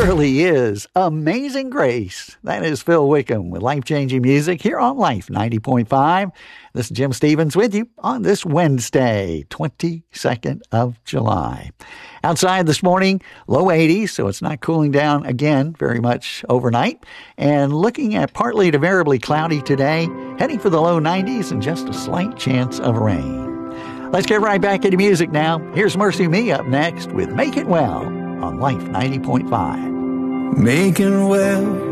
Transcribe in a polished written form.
surely is. Amazing Grace. That is Phil Wickham with life-changing music here on Life 90.5. This is Jim Stevens with you on this Wednesday, 22nd of July. Outside this morning, low 80s, so it's not cooling down again very much overnight. And looking at partly to variably cloudy today, heading for the low 90s and just a slight chance of rain. Let's get right back into music now. Here's Mercy Me up next with Make It Well on Life 90.5. Making well